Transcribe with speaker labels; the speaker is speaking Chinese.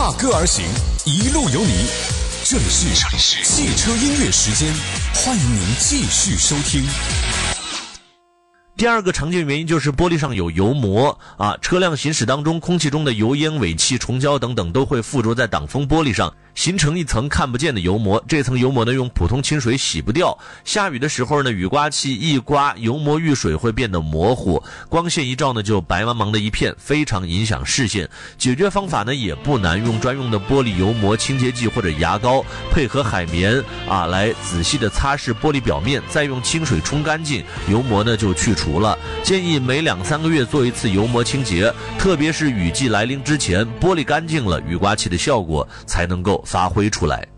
Speaker 1: 踏歌而行，一路有你。这里是汽车音乐时间，欢迎您继续收听。
Speaker 2: 第二个常见原因就是玻璃上有油膜啊，车辆行驶当中，空气中的油烟、尾气、虫胶等等都会附着在挡风玻璃上，形成一层看不见的油膜。这层油膜呢，用普通清水洗不掉。下雨的时候呢，雨刮器一刮，油膜遇水会变得模糊，光线一照呢，就白茫茫的一片，非常影响视线。解决方法呢也不难，用专用的玻璃油膜清洁剂或者牙膏，配合海绵来仔细的擦拭玻璃表面，再用清水冲干净，油膜呢就去除了。建议每2-3个月做一次油膜清洁，特别是雨季来临之前，玻璃干净了，雨刮器的效果才能够发挥出来。